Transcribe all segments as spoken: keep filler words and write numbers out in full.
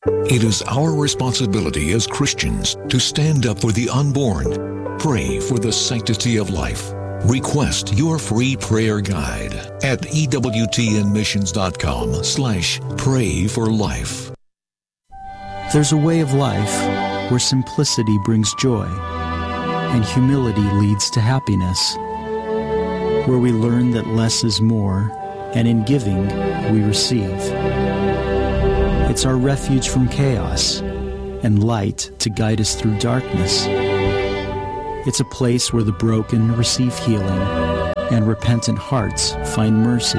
It is our responsibility as Christians to stand up for the unborn, pray for the sanctity of life. Request your free prayer guide at ewtnmissions.com slash pray for life. There's a way of life where simplicity brings joy and humility leads to happiness, where we learn that less is more, and in giving we receive. It's our refuge from chaos and light to guide us through darkness. It's a place where the broken receive healing and repentant hearts find mercy.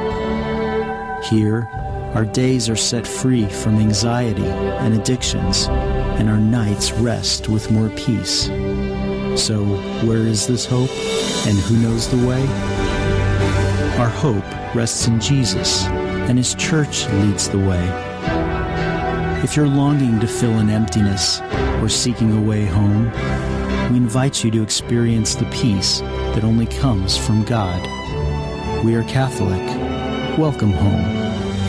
Here, our days are set free from anxiety and addictions, and our nights rest with more peace. So, where is this hope, and who knows the way? Our hope rests in Jesus, and His church leads the way. If you're longing to fill an emptiness or seeking a way home, we invite you to experience the peace that only comes from God. We are Catholic. Welcome home.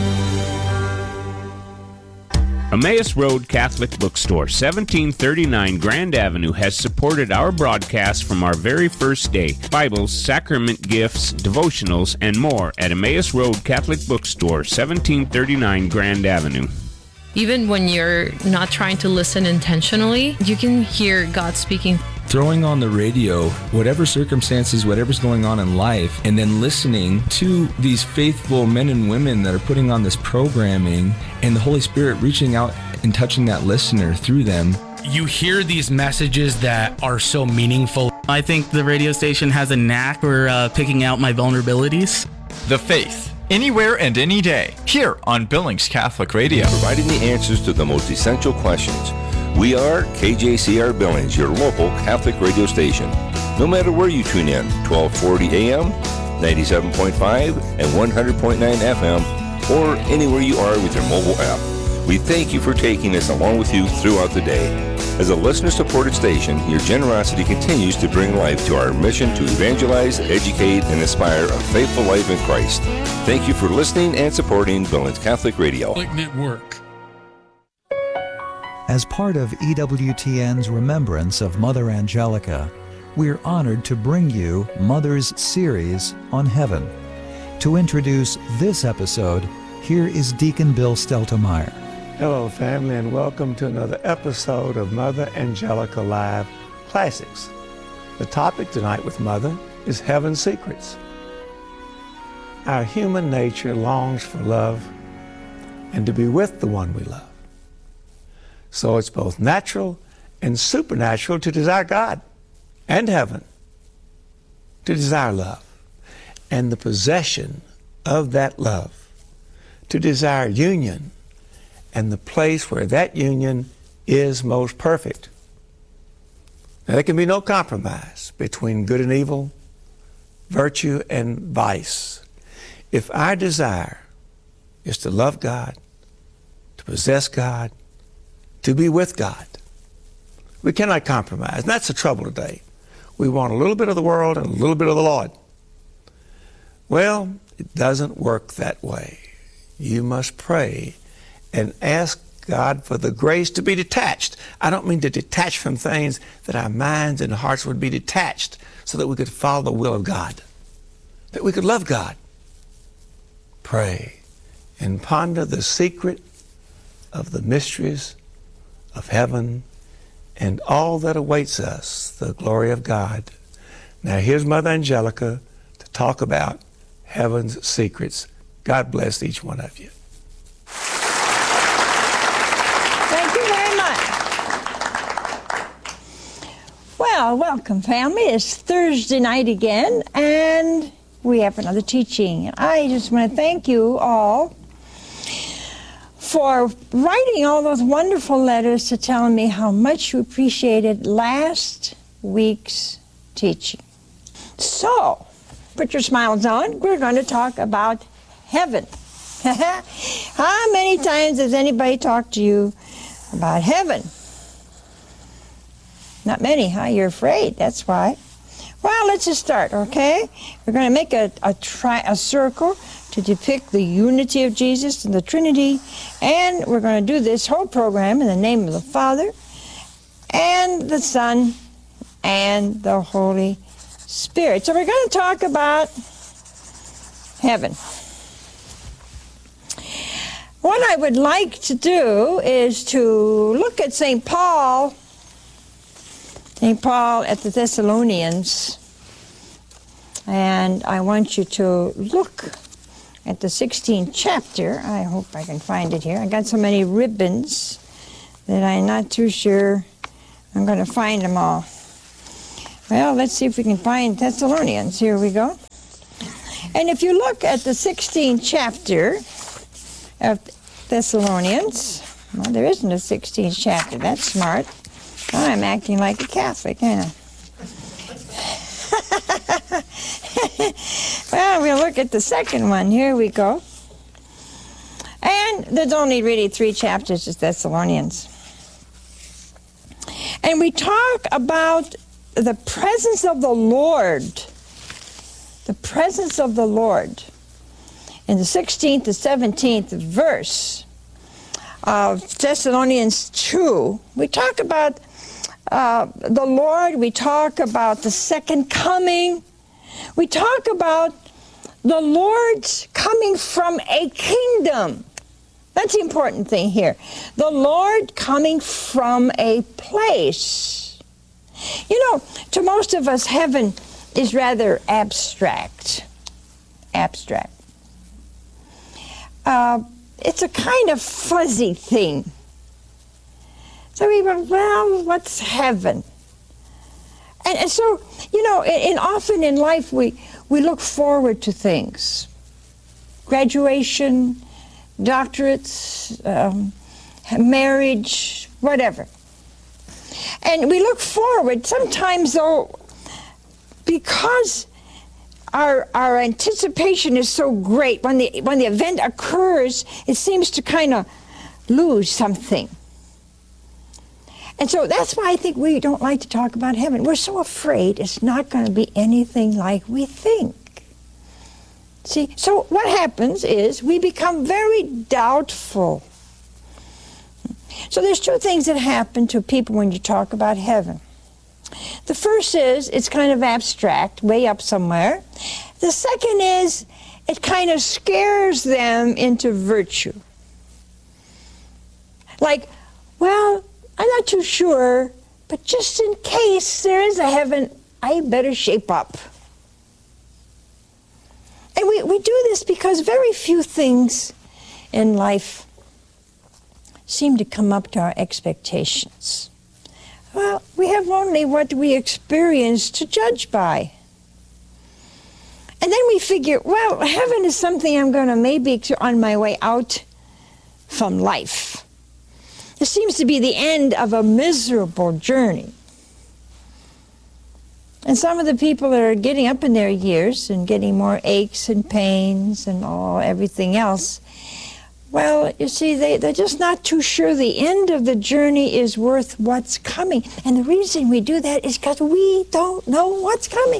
Emmaus Road Catholic Bookstore, seventeen thirty-nine Grand Avenue, has supported our broadcast from our very first day. Bibles, sacrament gifts, devotionals, and more at Emmaus Road Catholic Bookstore, seventeen thirty-nine Grand Avenue. Even when you're not trying to listen intentionally, you can hear God speaking. Throwing on the radio, whatever circumstances, whatever's going on in life, and then listening to these faithful men and women that are putting on this programming, and the Holy Spirit reaching out and touching that listener through them. You hear these messages that are so meaningful. I think the radio station has a knack for uh, picking out my vulnerabilities. The Faith. Anywhere and any day, here on Billings Catholic Radio. Providing the answers to the most essential questions. We are K J C R Billings, your local Catholic radio station. No matter where you tune in, twelve forty A M, ninety-seven point five, and one hundred point nine F M, or anywhere you are with your mobile app. We thank you for taking us along with you throughout the day. As a listener-supported station, your generosity continues to bring life to our mission to evangelize, educate, and inspire a faithful life in Christ. Thank you for listening and supporting Billings Catholic Radio. Network. As part of E W T N's remembrance of Mother Angelica, we're honored to bring you Mother's series on Heaven. To introduce this episode, here is Deacon Bill Steltemeyer. Hello, family, and welcome to another episode of Mother Angelica Live Classics. The topic tonight with Mother is Heaven's Secrets. Our human nature longs for love and to be with the one we love. So it's both natural and supernatural to desire God and heaven, to desire love and the possession of that love, to desire union and the place where that union is most perfect. Now, there can be no compromise between good and evil, virtue and vice. If our desire is to love God, to possess God, to be with God, we cannot compromise. And that's the trouble today. We want a little bit of the world and a little bit of the Lord. Well, it doesn't work that way. You must pray and ask God for the grace to be detached. I don't mean to detach from things, that our minds and hearts would be detached so that we could follow the will of God, that we could love God. Pray and ponder the secret of the mysteries of heaven and all that awaits us, the glory of God. Now here's Mother Angelica to talk about heaven's secrets. God bless each one of you. Well, welcome, family. It's Thursday night again, and we have another teaching. I just want to thank you all for writing all those wonderful letters to tell me how much you appreciated last week's teaching. So, put your smiles on. We're going to talk about heaven. How many times has anybody talked to you about heaven? Not many, huh? You're afraid, that's why. Well, let's just start, okay? We're going to make a, a, tri- a circle to depict the unity of Jesus and the Trinity. And we're going to do this whole program in the name of the Father and the Son and the Holy Spirit. So we're going to talk about heaven. What I would like to do is to look at Saint Paul, Saint Paul at the Thessalonians, and I want you to look at the sixteenth chapter. I hope I can find it here. I got so many ribbons that I'm not too sure I'm going to find them all. Well, let's see if we can find Thessalonians. Here we go. And if you look at the sixteenth chapter of Thessalonians, well, there isn't a sixteenth chapter. That's smart. I'm acting like a Catholic, ain't I? Well, we'll look at the second one. Here we go. And there's only really three chapters of Thessalonians. And we talk about the presence of the Lord. The presence of the Lord. In the sixteenth to seventeenth verse of Thessalonians two, we talk about uh, the Lord, we talk about the second coming, we talk about the Lord's coming from a kingdom. That's the important thing here. The Lord coming from a place. You know, to most of us, heaven is rather abstract. Abstract. Uh, it's a kind of fuzzy thing. So we go, well, what's heaven? And, and so, you know, and, and often in life we, we look forward to things. Graduation, doctorates, um, marriage, whatever. And we look forward, sometimes though, because Our, our anticipation is so great. When the, when the event occurs, it seems to kind of lose something. And so that's why I think we don't like to talk about heaven. We're so afraid it's not going to be anything like we think. See, so what happens is we become very doubtful. So there's two things that happen to people when you talk about heaven. The first is it's kind of abstract, way up somewhere. The second is it kind of scares them into virtue. Like, well, I'm not too sure, but just in case there is a heaven, I better shape up. And we, we do this because very few things in life seem to come up to our expectations. Well, we have only what we experience to judge by. And then we figure, well, heaven is something I'm going to maybe on my way out from life. It seems to be the end of a miserable journey. And some of the people that are getting up in their years and getting more aches and pains and all everything else, well, you see, they, they're just not too sure the end of the journey is worth what's coming. And the reason we do that is because we don't know what's coming.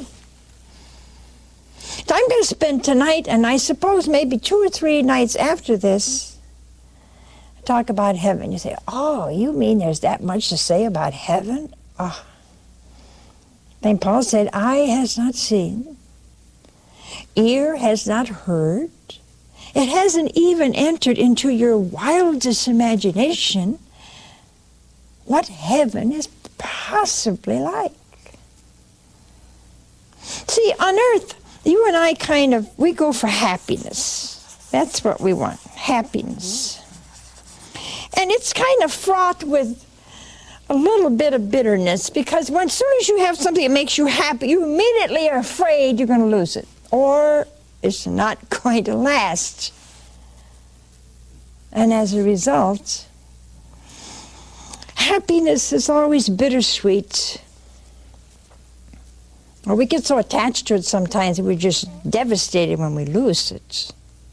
So I'm going to spend tonight, and I suppose maybe two or three nights after this, talk about heaven. You say, oh, you mean there's that much to say about heaven? Oh. Saint Paul said, eye has not seen, ear has not heard, it hasn't even entered into your wildest imagination what heaven is possibly like. See, on earth, you and I kind of, we go for happiness. That's what we want, happiness. And it's kind of fraught with a little bit of bitterness, because when, as soon as you have something that makes you happy, you immediately are afraid you're going to lose it, or it's not going to last. And as a result, happiness is always bittersweet. Or we get so attached to it sometimes that we're just devastated when we lose it.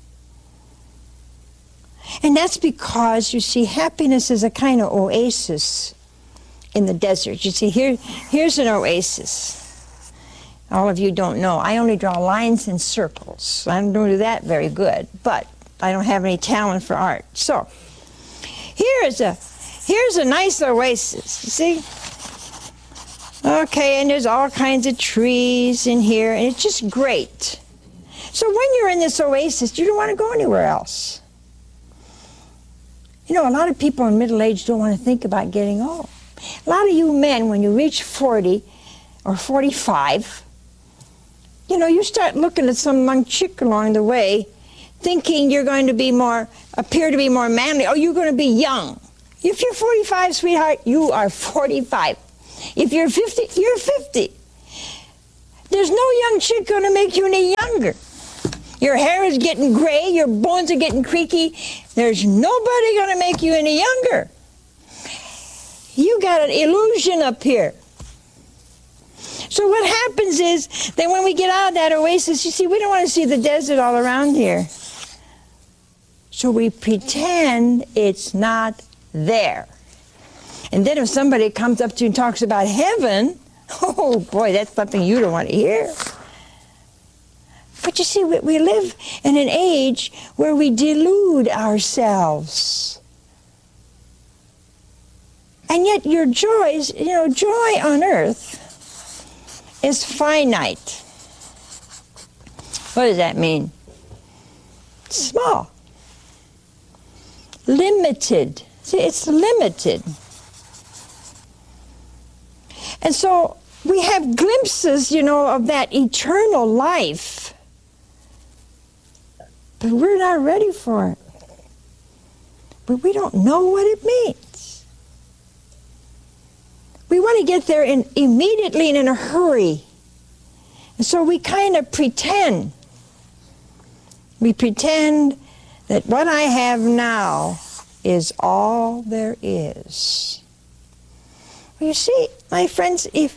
And that's because, you see, happiness is a kind of oasis in the desert. You see, here, here's an oasis. All of you don't know. I only draw lines and circles. I don't do that very good, but I don't have any talent for art. So, here is a, here's a nice oasis, you see? Okay, and there's all kinds of trees in here, and it's just great. So when you're in this oasis, you don't want to go anywhere else. You know, a lot of people in middle age don't want to think about getting old. A lot of you men, when you reach forty or forty-five, you know, you start looking at some young chick along the way, thinking you're going to be more, appear to be more manly. Oh, you're going to be young. If you're forty-five, sweetheart, you are forty-five. If you're fifty, you're fifty. There's no young chick going to make you any younger. Your hair is getting gray, your bones are getting creaky. There's nobody going to make you any younger. You got an illusion up here. So what happens is that when we get out of that oasis, you see, we don't want to see the desert all around here. So we pretend it's not there. And then if somebody comes up to you and talks about heaven, oh boy, that's something you don't want to hear. But you see, we, we live in an age where we delude ourselves. And yet your joys, you know, joy on earth is finite. What does that mean? Small. Limited. See, it's limited. And so we have glimpses, you know, of that eternal life. But we're not ready for it. But we don't know what it means. We want to get there in, immediately and in a hurry. And so we kind of pretend. We pretend that what I have now is all there is. Well, you see, my friends, if,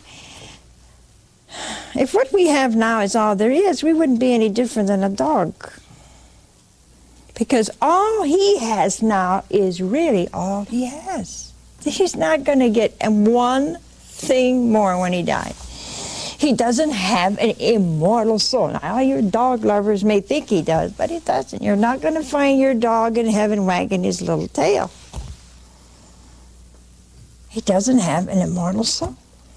if what we have now is all there is, we wouldn't be any different than a dog. Because all he has now is really all he has. He's not going to get one thing more when he dies. He doesn't have an immortal soul. Now, all your dog lovers may think he does, but he doesn't. You're not going to find your dog in heaven wagging his little tail. He doesn't have an immortal soul.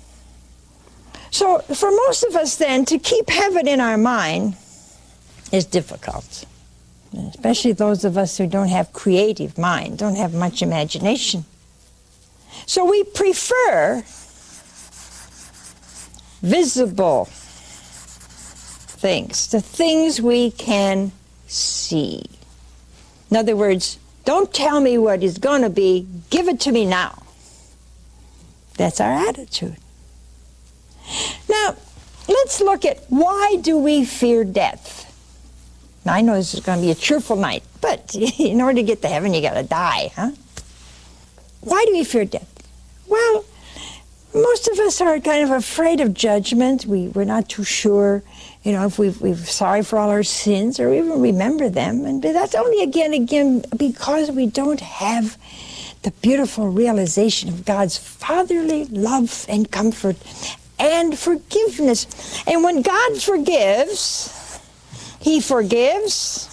So for most of us then, to keep heaven in our mind is difficult. Especially those of us who don't have creative mind, don't have much imagination. So we prefer visible things, the things we can see. In other words, don't tell me what is going to be, give it to me now. That's our attitude. Now, let's look at why do we fear death? Now, I know this is going to be a cheerful night, but in order to get to heaven, you got to die, huh? Why do we fear death? Well, most of us are kind of afraid of judgment. We, we're not too sure, you know, if we've, we're sorry for all our sins or even remember them. And that's only, again, again, because we don't have the beautiful realization of God's fatherly love and comfort and forgiveness. And when God forgives, He forgives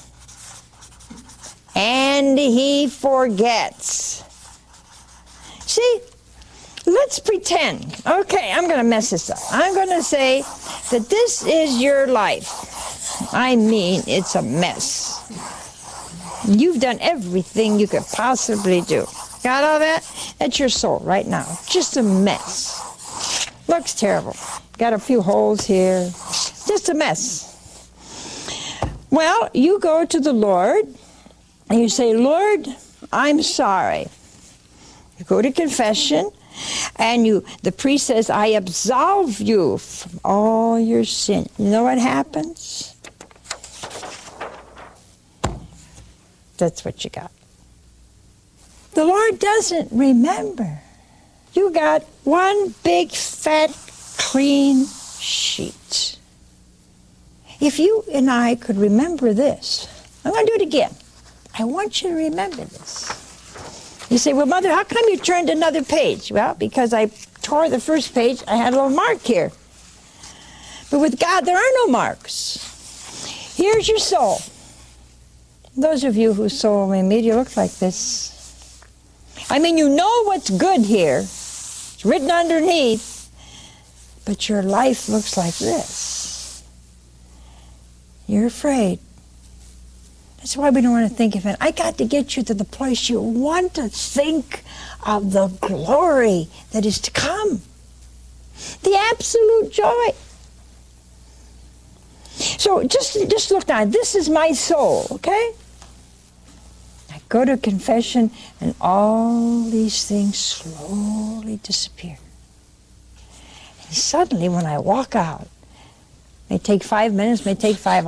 and He forgets. See, let's pretend. Okay, I'm going to mess this up. I'm going to say that this is your life. I mean, it's a mess. You've done everything you could possibly do. Got all that? That's your soul right now. Just a mess. Looks terrible. Got a few holes here. Just a mess. Well, you go to the Lord and you say, Lord, I'm sorry. You go to confession and you, the priest says, I absolve you from all your sin. You know what happens? That's what you got. The Lord doesn't remember. You got one big, fat, clean sheet. If you and I could remember this, I'm going to do it again. I want you to remember this. You say, well, Mother, how come you turned another page? Well, because I tore the first page, I had a little mark here. But with God, there are no marks. Here's your soul. Those of you whose soul may maybe look like this. I mean, you know what's good here. It's written underneath. But your life looks like this. You're afraid. That's why we don't want to think of it. I got to get you to the place you want to think of the glory that is to come. The absolute joy. So just, just look now. This is my soul, okay? I go to confession and all these things slowly disappear. And suddenly when I walk out, it may take five minutes, may take five